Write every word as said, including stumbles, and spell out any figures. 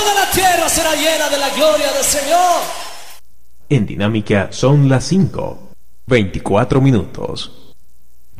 toda la tierra será llena de la gloria del Señor. En Dinámica son las cinco, veinticuatro minutos.